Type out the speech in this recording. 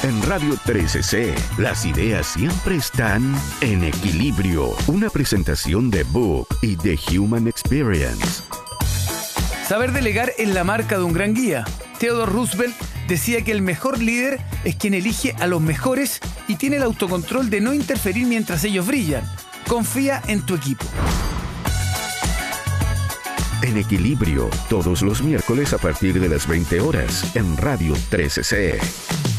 En Radio 13C, las ideas siempre están en equilibrio. Una presentación de Book y The Human Experience. Saber delegar es la marca de un gran guía. Theodore Roosevelt decía que el mejor líder es quien elige a los mejores y tiene el autocontrol de no interferir mientras ellos brillan. Confía en tu equipo. En equilibrio, todos los miércoles a partir de las 20 horas en Radio 13C.